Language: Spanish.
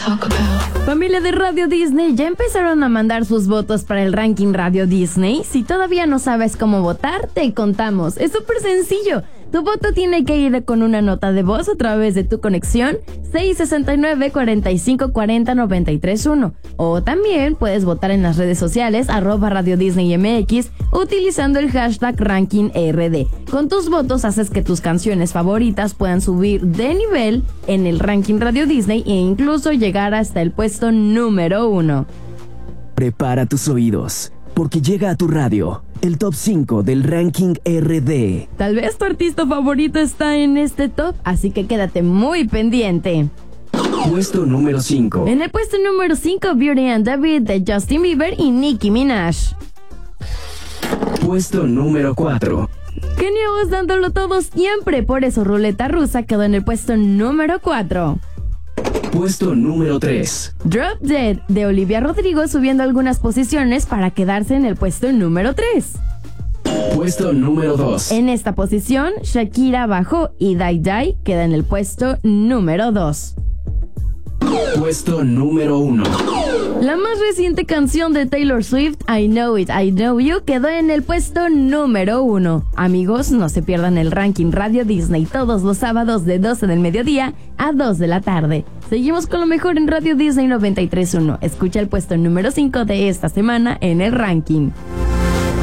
Familia de Radio Disney, ¿ya empezaron a mandar sus votos para el ranking Radio Disney? Si todavía no sabes cómo votar, te contamos. Es súper sencillo. Tu voto tiene que ir con una nota de voz a través de tu conexión 669-4540-931. O también puedes votar en las redes sociales @Radio Disney MX utilizando el hashtag RankingRD. Con tus votos haces que tus canciones favoritas puedan subir de nivel en el ranking Radio Disney e incluso llegar hasta el puesto número 1. Prepara tus oídos, porque llega a tu radio el top 5 del ranking RD. Tal vez tu artista favorito está en este top, así que quédate muy pendiente. Puesto número 5. En el puesto número 5, Beauty and the Beat de Justin Bieber y Nicki Minaj. Puesto número 4. Kanye West dándolo todo siempre, por eso Ruleta Rusa quedó en el puesto número 4. Puesto número 3. Drop Dead de Olivia Rodrigo subiendo algunas posiciones para quedarse en el puesto número 3. Puesto número 2. En esta posición, Shakira bajó y Die Die queda en el puesto número 2. Puesto número 1. La más reciente canción de Taylor Swift, I Know It, I Know You, quedó en el puesto número 1. Amigos, no se pierdan el ranking Radio Disney todos los sábados de 12 del mediodía a 2 de la tarde. Seguimos con lo mejor en Radio Disney 93.1. Escucha el puesto número 5 de esta semana en el ranking.